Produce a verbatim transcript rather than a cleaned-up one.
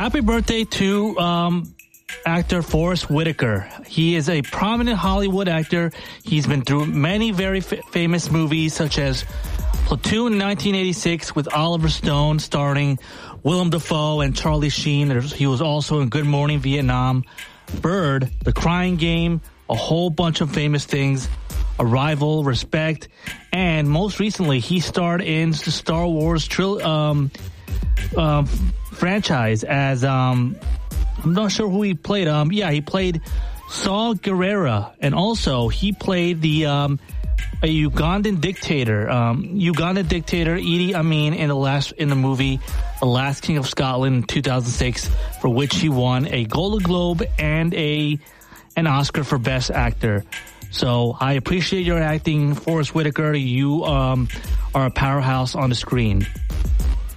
happy birthday to um, actor Forrest Whitaker. He is a prominent Hollywood actor. He's been through many very f- famous movies, such as Platoon in nineteen eighty-six with Oliver Stone, starring Willem Dafoe and Charlie Sheen. There's, he was also in Good Morning Vietnam, Bird, The Crying Game, a whole bunch of famous things, Arrival, Respect, and most recently he starred in the Star Wars tril- um, um, franchise as, um, I'm not sure who he played. Um, yeah, he played Saw Gerrera, and also he played the um, a Ugandan dictator, um, Ugandan dictator Idi Amin in the last in the movie The Last King of Scotland in two thousand six, for which he won a Golden Globe and a an Oscar for Best Actor. So I appreciate your acting, Forrest Whitaker. You um, are a powerhouse on the screen.